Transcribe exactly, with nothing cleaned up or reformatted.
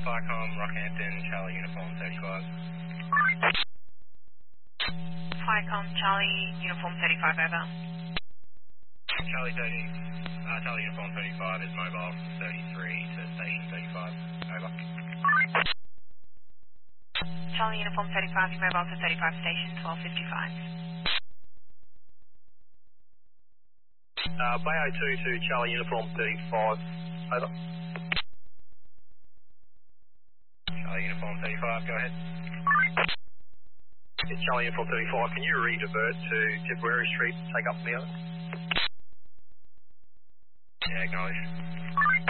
Firecom, Rockhampton, Charlie Uniform thirty-five. Firecom, Charlie Uniform thirty-five, over. Charlie thirty, uh, Charlie Uniform thirty-five is mobile from thirty-three to station thirty-five, over. Charlie Uniform thirty-five, you mobile to thirty-five, station twelve fifty-five. Uh, Bay oh two to Charlie Uniform thirty-five, over. Charlie Uniform thirty-five, go ahead. It's Charlie Uniform thirty-five, can you re-divert to Tipperary Street, take up from the other? Yeah, acknowledge.